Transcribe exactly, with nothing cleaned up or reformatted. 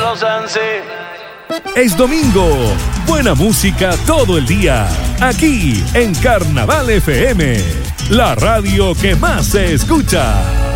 Es domingo, buena música todo el día, aquí en Carnaval F M, la radio que más se escucha.